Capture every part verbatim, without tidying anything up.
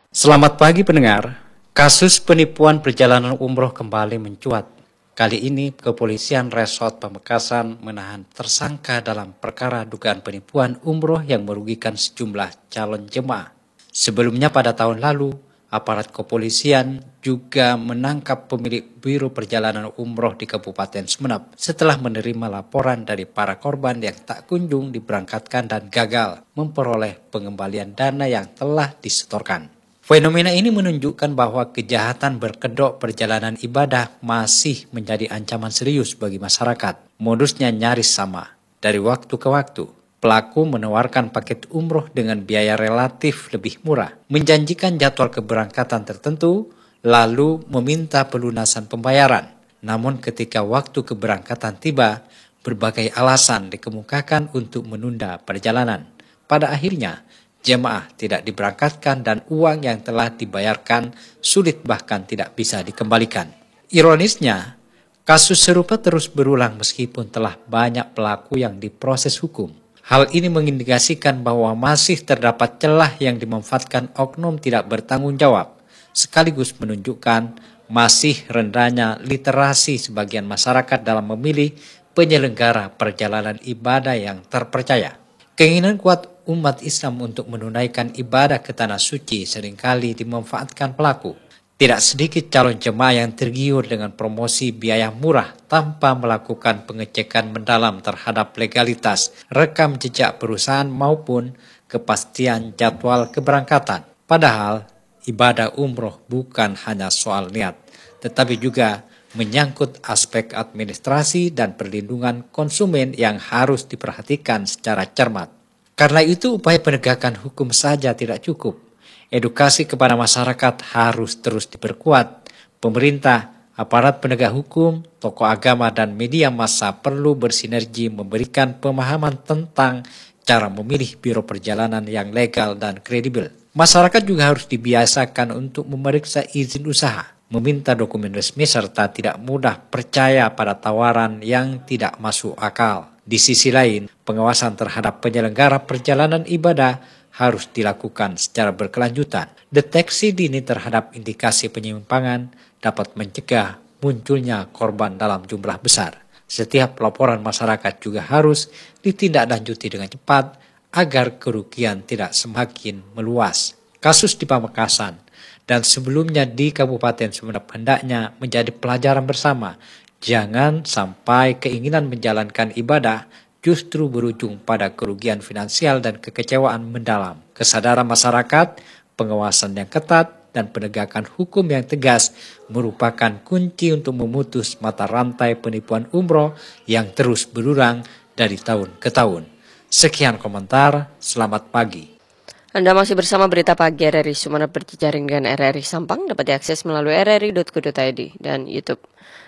Selamat pagi pendengar. Kasus penipuan perjalanan umroh kembali mencuat. Kali ini kepolisian Resort Pamekasan menahan tersangka dalam perkara dugaan penipuan umroh yang merugikan sejumlah calon jemaah. Sebelumnya pada tahun lalu, aparat kepolisian juga menangkap pemilik biro perjalanan umroh di Kabupaten Sumeneb setelah menerima laporan dari para korban yang tak kunjung diberangkatkan dan gagal memperoleh pengembalian dana yang telah disetorkan. Fenomena ini menunjukkan bahwa kejahatan berkedok perjalanan ibadah masih menjadi ancaman serius bagi masyarakat. Modusnya nyaris sama. Dari waktu ke waktu, pelaku menawarkan paket umroh dengan biaya relatif lebih murah, menjanjikan jadwal keberangkatan tertentu, lalu meminta pelunasan pembayaran. Namun ketika waktu keberangkatan tiba, berbagai alasan dikemukakan untuk menunda perjalanan. Pada akhirnya, jemaah tidak diberangkatkan dan uang yang telah dibayarkan sulit bahkan tidak bisa dikembalikan. Ironisnya, kasus serupa terus berulang meskipun telah banyak pelaku yang diproses hukum. Hal ini mengindikasikan bahwa masih terdapat celah yang dimanfaatkan oknum tidak bertanggung jawab, sekaligus menunjukkan masih rendahnya literasi sebagian masyarakat dalam memilih penyelenggara perjalanan ibadah yang terpercaya. Keinginan kuat umat Islam untuk menunaikan ibadah ke tanah suci seringkali dimanfaatkan pelaku. Tidak sedikit calon jemaah yang tergiur dengan promosi biaya murah tanpa melakukan pengecekan mendalam terhadap legalitas, rekam jejak perusahaan maupun kepastian jadwal keberangkatan. Padahal ibadah umroh bukan hanya soal niat, tetapi juga menyangkut aspek administrasi dan perlindungan konsumen yang harus diperhatikan secara cermat. Karena itu upaya penegakan hukum saja tidak cukup. Edukasi kepada masyarakat harus terus diperkuat. Pemerintah, aparat penegak hukum, tokoh agama dan media massa perlu bersinergi memberikan pemahaman tentang cara memilih biro perjalanan yang legal dan kredibel. Masyarakat juga harus dibiasakan untuk memeriksa izin usaha, meminta dokumen resmi serta tidak mudah percaya pada tawaran yang tidak masuk akal. Di sisi lain, pengawasan terhadap penyelenggara perjalanan ibadah harus dilakukan secara berkelanjutan. Deteksi dini terhadap indikasi penyimpangan dapat mencegah munculnya korban dalam jumlah besar. Setiap laporan masyarakat juga harus ditindaklanjuti dengan cepat agar kerugian tidak semakin meluas. Kasus di Pamekasan dan sebelumnya di Kabupaten Sumeneb hendaknya menjadi pelajaran bersama. Jangan sampai keinginan menjalankan ibadah justru berujung pada kerugian finansial dan kekecewaan mendalam. Kesadaran masyarakat, pengawasan yang ketat, dan penegakan hukum yang tegas merupakan kunci untuk memutus mata rantai penipuan umroh yang terus berulang dari tahun ke tahun. Sekian komentar, selamat pagi. Anda masih bersama Berita Pagi R R I Sumeneb berjejaring dengan R R I Sampang, dapat diakses melalui r r i dot co dot i d dan YouTube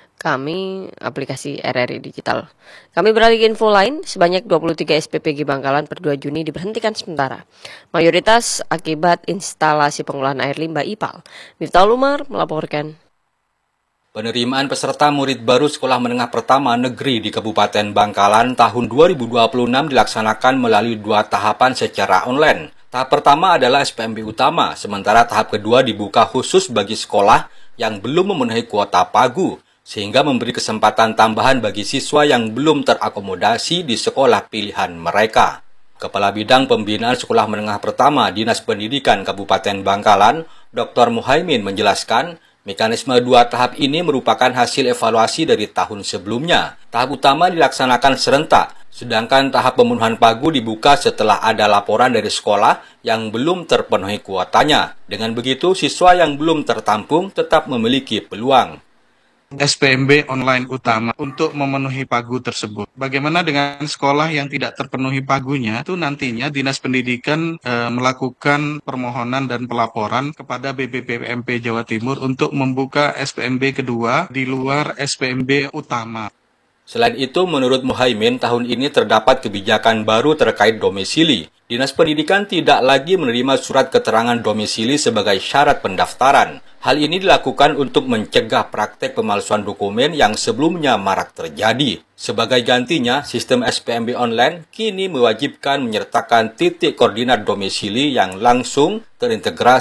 kami, aplikasi R R I Digital. Kami beralih ke info lain, sebanyak dua puluh tiga S P P G Bangkalan per dua Juni diberhentikan sementara. Mayoritas akibat instalasi pengolahan air limbah I P A L. Miftahul Umar melaporkan. Penerimaan peserta murid baru Sekolah Menengah Pertama Negeri di Kabupaten Bangkalan tahun dua ribu dua puluh enam dilaksanakan melalui dua tahapan secara online. Tahap pertama adalah S P M B utama, sementara tahap kedua dibuka khusus bagi sekolah yang belum memenuhi kuota pagu, sehingga memberi kesempatan tambahan bagi siswa yang belum terakomodasi di sekolah pilihan mereka. Kepala Bidang Pembinaan Sekolah Menengah Pertama Dinas Pendidikan Kabupaten Bangkalan, Doktor Muhaimin menjelaskan, mekanisme dua tahap ini merupakan hasil evaluasi dari tahun sebelumnya. Tahap utama dilaksanakan serentak, sedangkan tahap pemenuhan pagu dibuka setelah ada laporan dari sekolah yang belum terpenuhi kuotanya. Dengan begitu, siswa yang belum tertampung tetap memiliki peluang. S P M B online utama untuk memenuhi pagu tersebut. Bagaimana dengan sekolah yang tidak terpenuhi pagunya? Itu nantinya Dinas Pendidikan e, melakukan permohonan dan pelaporan kepada B P P M P Jawa Timur untuk membuka S P M B kedua di luar S P M B utama. Selain itu, menurut Muhaimin, tahun ini terdapat kebijakan baru terkait domisili. Dinas Pendidikan tidak lagi menerima surat keterangan domisili sebagai syarat pendaftaran. Hal ini dilakukan untuk mencegah praktek pemalsuan dokumen yang sebelumnya marak terjadi. Sebagai gantinya, sistem S P M B online kini mewajibkan menyertakan titik koordinat domisili yang langsung terintegrasi